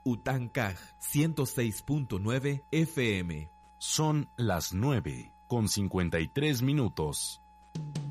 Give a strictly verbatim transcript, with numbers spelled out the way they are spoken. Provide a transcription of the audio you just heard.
Utancaj ciento seis punto nueve F M. Son las nueve con cincuenta y tres minutos.